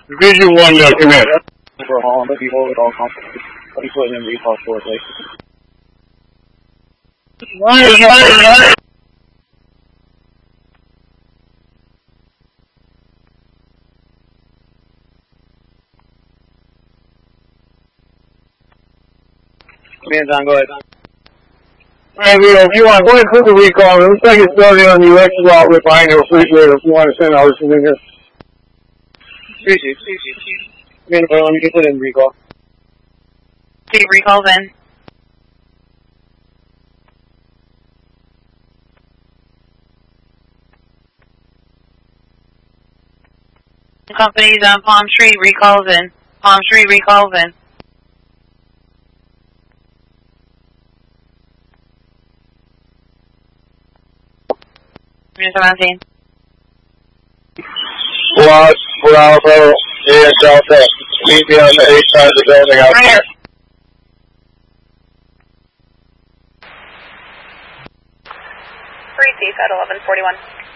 Division 1 command. For Holland, if you hold it all confidence, I'll be putting in recall shortly. Command John, go ahead. Alright, Vito, if you want, go ahead and put the recall. It looks like it's starting on the UX route with behind your refrigerator if you want to send out something here. Command, let me get put in recall. See recalls in. Companies on Palm Tree recalls in. Palm Tree recalls in. Unit 17. Squad, Bravo, and Delta. Meet me on the A side of the building out here. Receive at 1141.